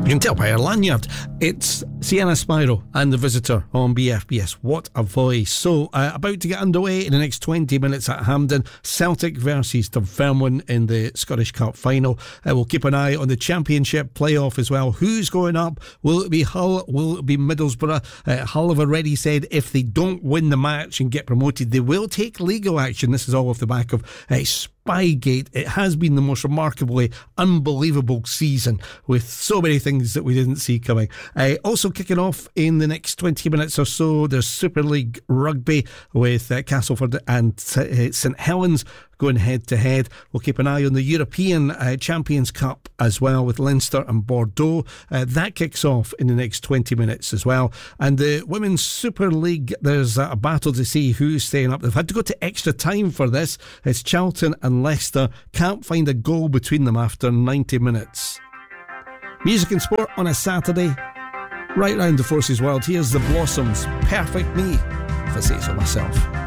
You can tell by her lanyard. It's Sienna Spiro and The Visitor on BFBS. What a voice. So, about to get underway in the next 20 minutes at Hampden. Celtic versus Dunfermline in the Scottish Cup final. We'll keep an eye on the Championship playoff as well. Who's going up? Will it be Hull? Will it be Middlesbrough? Hull have already said if they don't win the match and get promoted, they will take legal action. This is all off the back of Spygate. It has been the most remarkably unbelievable season with so many things that we didn't see coming. Also kicking off in the next 20 minutes or so, there's Super League Rugby with Castleford and St Helens going head to head. We'll keep an eye on the European Champions Cup as well with Leinster and Bordeaux. That kicks off in the next 20 minutes as well. And the Women's Super League, there's a battle to see who's staying up. They've had to go to extra time for this. It's Charlton and Leicester. Can't find a goal between them after 90 minutes. Music and sport on a Saturday. Right round the Forces world. Here's the Blossoms. Perfect Me, if I say so myself.